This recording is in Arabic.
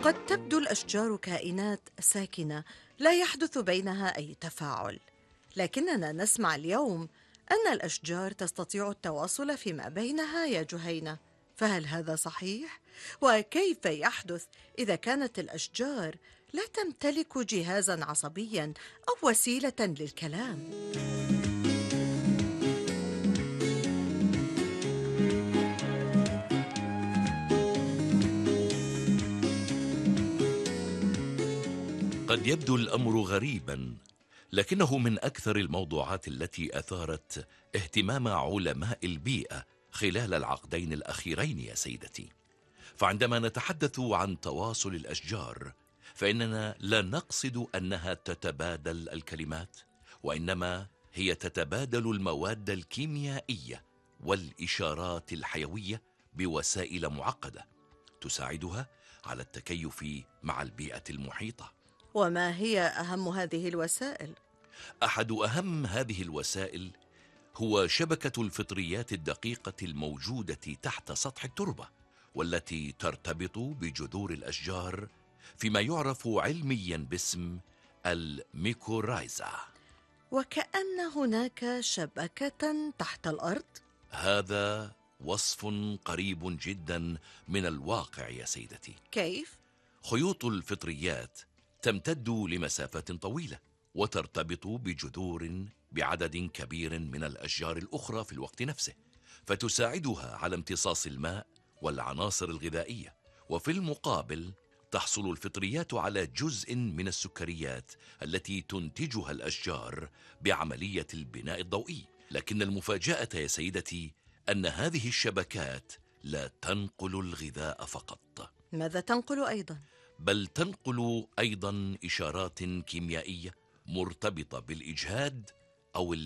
قد تبدو الأشجار كائنات ساكنة لا يحدث بينها أي تفاعل، لكننا نسمع اليوم أن الأشجار تستطيع التواصل فيما بينها يا جهينة، فهل هذا صحيح؟ وكيف يحدث إذا كانت الأشجار لا تمتلك جهازا عصبيا أو وسيلة للكلام؟ قد يبدو الأمر غريبا، لكنه من أكثر الموضوعات التي أثارت اهتمام علماء البيئة خلال العقدين الأخيرين يا سيدتي. فعندما نتحدث عن تواصل الأشجار، فإننا لا نقصد أنها تتبادل الكلمات، وإنما هي تتبادل المواد الكيميائية والإشارات الحيوية بوسائل معقدة تساعدها على التكيف مع البيئة المحيطة. وما هي أهم هذه الوسائل؟ أحد أهم هذه الوسائل هو شبكة الفطريات الدقيقة الموجودة تحت سطح التربة، والتي ترتبط بجذور الأشجار فيما يعرف علميا باسم الميكورايزا. وكأن هناك شبكة تحت الأرض؟ هذا وصف قريب جدا من الواقع يا سيدتي. كيف؟ خيوط الفطريات تمتد لمسافات طويلة، وترتبط بجذور بعدد كبير من الأشجار الأخرى في الوقت نفسه، فتساعدها على امتصاص الماء والعناصر الغذائية. وفي المقابل تحصل الفطريات على جزء من السكريات التي تنتجها الأشجار بعملية البناء الضوئي. لكن المفاجأة يا سيدتي أن هذه الشبكات لا تنقل الغذاء فقط، ماذا تنقل أيضا؟ بل تنقل أيضا إشارات كيميائية مرتبطة بالإجهاد أو